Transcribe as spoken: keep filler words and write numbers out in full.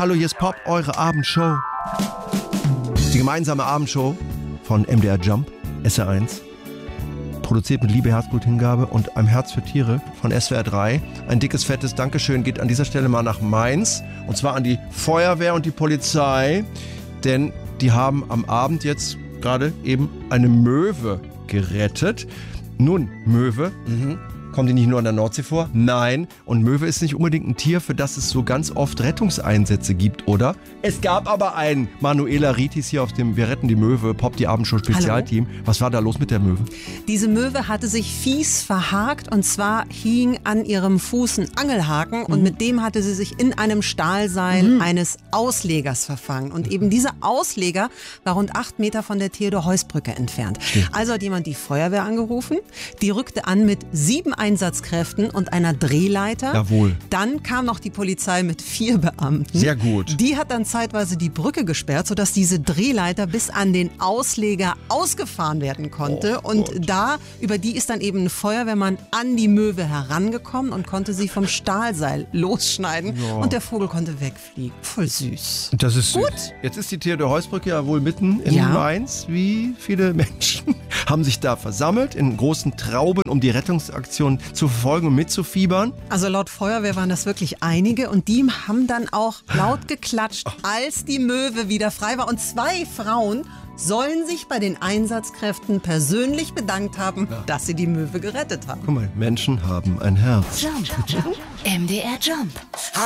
Hallo, hier ist Pop, eure Abendshow. Die gemeinsame Abendshow von M D R Jump, S R eins. Produziert mit Liebe, Herzblut, Hingabe und einem Herz für Tiere von S W R drei. Ein dickes, fettes Dankeschön geht an dieser Stelle mal nach Mainz. Und zwar an die Feuerwehr und die Polizei. Denn die haben am Abend jetzt gerade eben eine Möwe gerettet. Nun, Möwe, mhm. Kommt die nicht nur an der Nordsee vor? Nein. Und Möwe ist nicht unbedingt ein Tier, für das es so ganz oft Rettungseinsätze gibt, oder? Es gab aber einen. Manuela Ritis hier auf dem Wir retten die Möwe, Pop, die Abendshow Spezialteam. Hallo. Was war da los mit der Möwe? Diese Möwe hatte sich fies verhakt und zwar hing an ihrem Fuß ein Angelhaken mhm. und mit dem hatte sie sich in einem Stahlseil mhm. eines Auslegers verfangen. Und eben dieser Ausleger war rund acht Meter von der Theodor-Heuss-Brücke entfernt. Stimmt. Also hat jemand die Feuerwehr angerufen. Die rückte an mit sieben Einsatzkräften und einer Drehleiter. Jawohl. Dann kam noch die Polizei mit vier Beamten. Sehr gut. Die hat dann zeitweise die Brücke gesperrt, sodass diese Drehleiter bis an den Ausleger ausgefahren werden konnte. Oh, und Gott. da, über die ist dann eben ein Feuerwehrmann an die Möwe herangekommen und konnte sie vom Stahlseil losschneiden. Ja. Und der Vogel konnte wegfliegen. Voll süß. Das ist gut. Süß. Jetzt ist die Theodor-Heuss-Brücke ja wohl mitten in ja. Mainz. Wie viele Menschen haben sich da versammelt in großen Trauben, um die Rettungsaktion zu verfolgen und mitzufiebern? Also laut Feuerwehr waren das wirklich einige und die haben dann auch laut geklatscht, als die Möwe wieder frei war. Und zwei Frauen sollen sich bei den Einsatzkräften persönlich bedankt haben, ja. dass sie die Möwe gerettet haben. Guck mal, Menschen haben ein Herz. Jump. M D R Jump.